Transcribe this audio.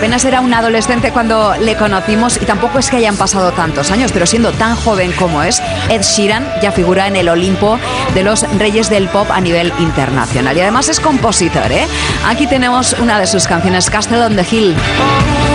apenas era un adolescente cuando le conocimos y tampoco es que hayan pasado tantos años, pero siendo tan joven como es, Ed Sheeran ya figura en el Olimpo de los reyes del pop a nivel internacional y además es compositor, ¿eh? Aquí tenemos una de sus canciones, Castle on the Hill.